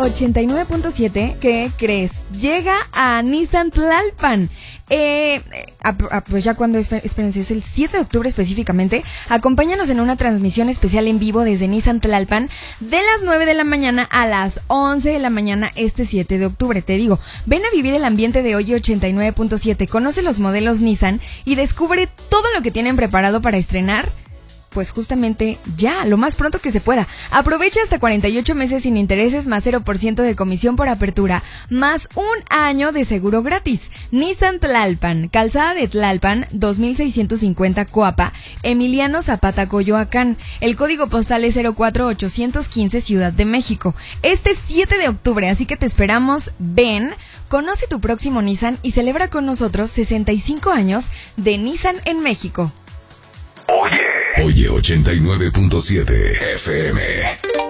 89.7, ¿qué crees? Llega a Nissan Tlalpan. Pues ya cuando, espérense, es el 7 de octubre específicamente. Acompáñanos en una transmisión especial en vivo desde Nissan Tlalpan de las 9 de la mañana a las 11 de la mañana este 7 de octubre. Te digo, ven a vivir el ambiente de hoy 89.7, conoce los modelos Nissan y descubre todo lo que tienen preparado para estrenar. Pues justamente ya, lo más pronto que se pueda. Aprovecha hasta 48 meses sin intereses, más 0% de comisión por apertura, más un año de seguro gratis. Nissan Tlalpan, Calzada de Tlalpan, 2650 Coapa, Emiliano Zapata, Coyoacán. El código postal es 04815, Ciudad de México. Este 7 de octubre, así que te esperamos. Ven, conoce tu próximo Nissan y celebra con nosotros 65 años de Nissan en México. Oye, 89.7 FM.